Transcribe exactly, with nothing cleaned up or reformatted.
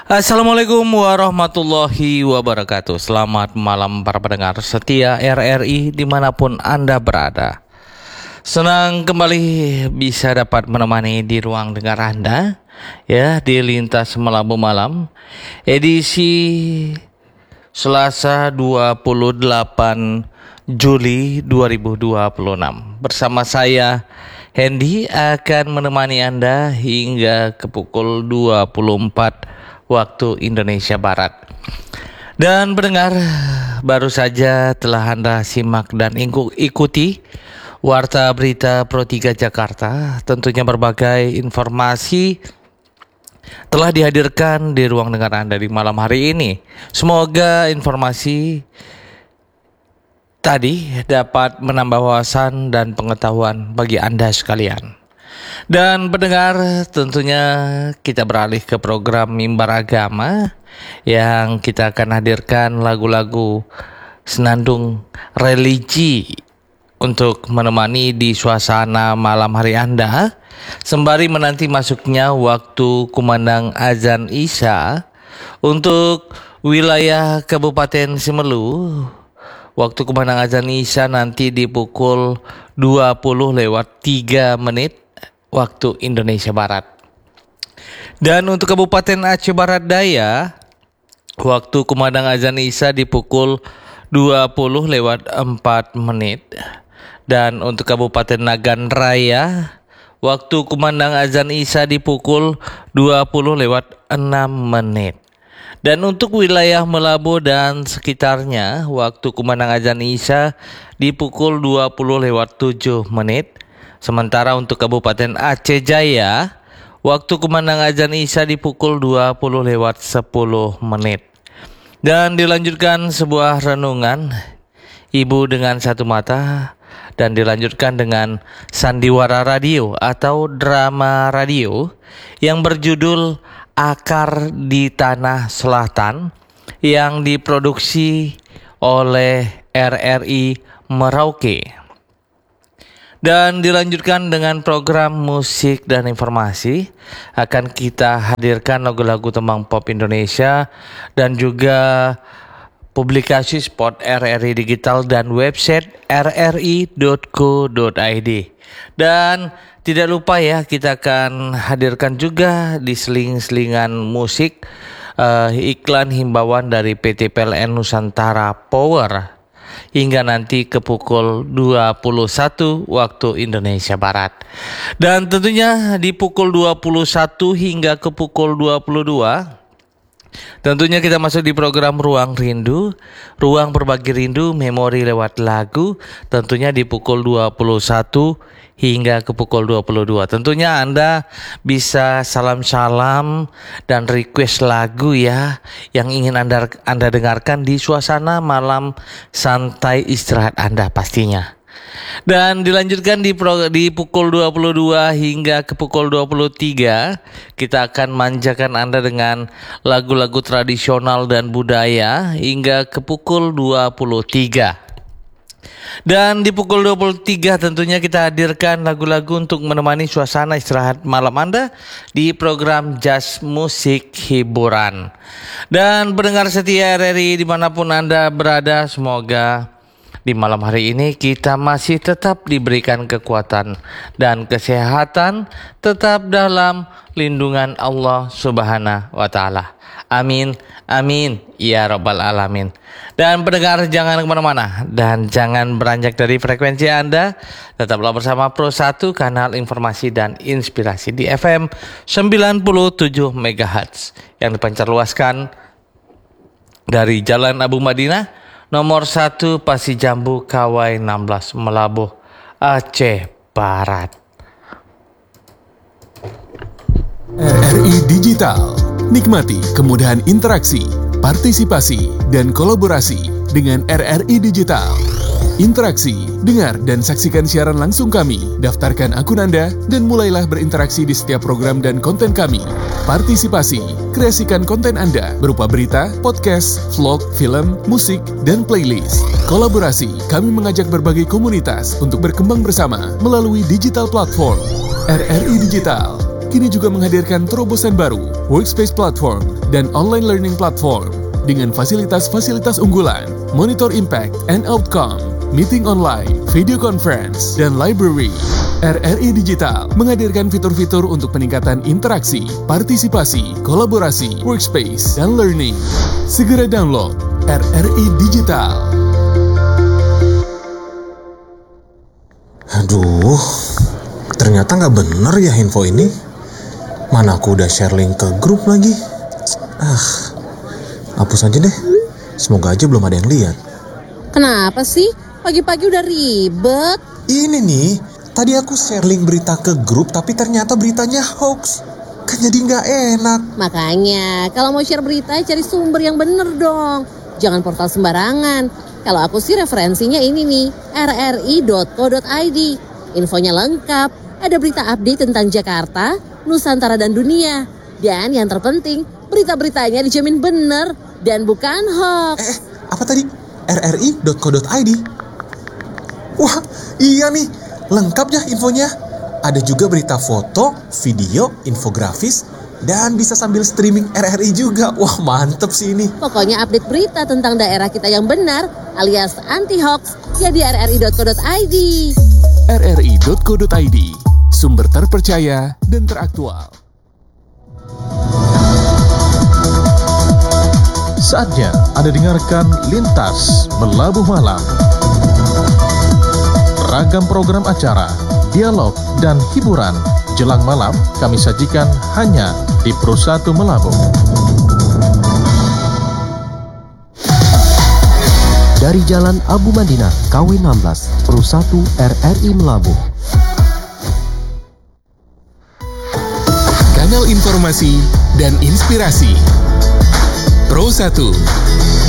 Assalamualaikum warahmatullahi wabarakatuh. Selamat malam para pendengar setia R R I dimanapun Anda berada. Senang kembali bisa dapat menemani di ruang dengar Anda, ya, di Lintas Melabu Malam edisi Selasa dua puluh delapan Juli dua ribu dua puluh enam. Bersama saya Hendy akan menemani Anda hingga ke pukul dua puluh empat waktu Indonesia Barat. Dan pendengar, baru saja telah Anda simak dan ikuti Warta Berita Pro tiga Jakarta. Tentunya berbagai informasi telah dihadirkan di ruang dengar Anda di malam hari ini. Semoga informasi tadi dapat menambah wawasan dan pengetahuan bagi Anda sekalian. Dan pendengar, tentunya kita beralih ke program Mimbar Agama yang kita akan hadirkan lagu-lagu senandung religi untuk menemani di suasana malam hari Anda, sembari menanti masuknya waktu kumandang azan Isya untuk wilayah Kabupaten Simelu. Waktu kumandang azan Isya nanti di pukul dua puluh lewat tiga menit waktu Indonesia Barat. Dan untuk Kabupaten Aceh Barat Daya, waktu kumandang azan Isya di pukul dua puluh lewat empat menit. Dan untuk Kabupaten Nagan Raya, waktu kumandang azan Isya di pukul dua puluh lewat enam menit. Dan untuk wilayah Melabu dan sekitarnya, waktu kumandang azan Isya di pukul dua puluh lewat tujuh menit. Sementara untuk Kabupaten Aceh Jaya, waktu kumandang azan Isya di pukul dua puluh lewat sepuluh menit. Dan dilanjutkan sebuah renungan Ibu dengan Satu Mata, dan dilanjutkan dengan sandiwara radio atau drama radio yang berjudul Akar di Tanah Selatan yang diproduksi oleh R R I Merauke. Dan dilanjutkan dengan program musik dan informasi. Akan kita hadirkan lagu-lagu tembang pop Indonesia dan juga publikasi spot R R I Digital dan website r r i dot co dot i d. Dan tidak lupa ya, kita akan hadirkan juga di seling-selingan musik uh, iklan himbauan dari P T P L N Nusantara Power hingga nanti ke pukul dua puluh satu waktu Indonesia Barat. Dan tentunya di pukul dua puluh satu hingga ke pukul dua puluh dua, tentunya kita masuk di program Ruang Rindu, ruang berbagi rindu, memori lewat lagu. Tentunya di pukul dua puluh satu hingga ke pukul dua puluh dua. Tentunya Anda bisa salam-salam dan request lagu ya yang ingin Anda Anda dengarkan di suasana malam santai istirahat Anda pastinya. Dan dilanjutkan di, pro, di pukul dua puluh dua hingga ke pukul dua puluh tiga, kita akan manjakan Anda dengan lagu-lagu tradisional dan budaya hingga ke pukul dua puluh tiga. Dan di pukul dua puluh tiga tentunya kita hadirkan lagu-lagu untuk menemani suasana istirahat malam Anda di program Jazz Musik Hiburan. Dan pendengar setia R R I dimanapun Anda berada, semoga di malam hari ini kita masih tetap diberikan kekuatan dan kesehatan, tetap dalam lindungan Allah Subhanahu wa Ta'ala. Amin, amin, ya Rabbal Alamin. Dan pendengar, jangan kemana-mana dan jangan beranjak dari frekuensi Anda. Tetaplah bersama Pro satu, kanal informasi dan inspirasi di F M sembilan puluh tujuh megahertz yang dipancarluaskan dari Jalan Abu Madinah nomor satu Pasi Jambu Kawai enam belas Melabuh, Aceh Barat. R R I Digital. Nikmati kemudahan interaksi, partisipasi, dan kolaborasi dengan R R I Digital. Interaksi, dengar dan saksikan siaran langsung kami, daftarkan akun Anda, dan mulailah berinteraksi di setiap program dan konten kami. Partisipasi, kreasikan konten Anda berupa berita, podcast, vlog, film, musik, dan playlist. Kolaborasi, kami mengajak berbagai komunitas untuk berkembang bersama melalui digital platform. R R I Digital, kini juga menghadirkan terobosan baru, workspace platform dan online learning platform dengan fasilitas-fasilitas unggulan, monitor impact and outcome, meeting online, video conference, dan library. R R I Digital menghadirkan fitur-fitur untuk peningkatan interaksi, partisipasi, kolaborasi, workspace, dan learning. Segera download R R I Digital. Aduh, ternyata nggak bener ya info ini. Mana aku udah share link ke grup lagi. Ah, hapus aja deh. Semoga aja belum ada yang lihat. Kenapa sih? Pagi-pagi udah ribet. Ini nih, tadi aku share link berita ke grup tapi ternyata beritanya hoax. Kan jadi nggak enak. Makanya, kalau mau share berita cari sumber yang bener dong. Jangan portal sembarangan. Kalau aku sih referensinya ini nih, r r i dot co dot i d. Infonya lengkap, ada berita update tentang Jakarta, Nusantara dan dunia. Dan yang terpenting, berita-beritanya dijamin bener dan bukan hoax. Eh, apa tadi? r r i dot co dot i d. Wah, iya nih, lengkap ya infonya. Ada juga berita foto, video, infografis, dan bisa sambil streaming R R I juga. Wah, mantep sih ini. Pokoknya update berita tentang daerah kita yang benar alias anti-hoax ya di r r i dot co dot i d. r r i dot co dot i d, sumber terpercaya dan teraktual. Saatnya Anda dengarkan Lintas Melabuh Malam. Ragam program acara, dialog, dan hiburan jelang malam kami sajikan hanya di Pro satu Melabuh. Dari Jalan Abu Madinah, K W enam belas, Pro satu R R I Melabuh. Kanal informasi dan inspirasi. Pro satu.